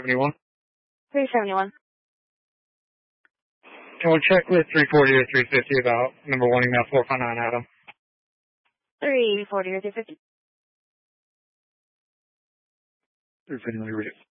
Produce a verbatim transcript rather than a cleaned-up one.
seventy-one. three seventy-one. Can we check with three forty or three fifty about number one email four five nine Adam? three forty or three fifty. three fifty, let me read it.